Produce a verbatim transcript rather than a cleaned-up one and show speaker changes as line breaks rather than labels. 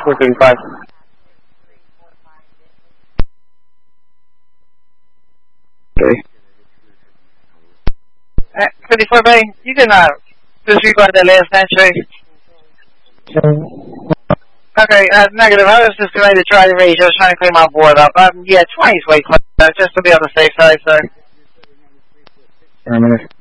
four thirty-five. Okay.
Uh, fifty-four Bay, you can uh, disregard that last entry. Okay, uh, negative. I was just going to try the range. I was trying to clean my board up. Um, yeah, twenty's way close, uh, just to be on the safe side, sir.
Affirmative.